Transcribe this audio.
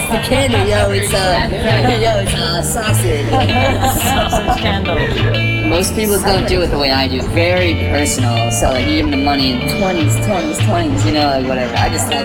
it's the candy, yo. It's sausage. Sausage candle. Most people don't do it the way I do. Very personal. So like, you give them the money in 20s, you know, like whatever. I just like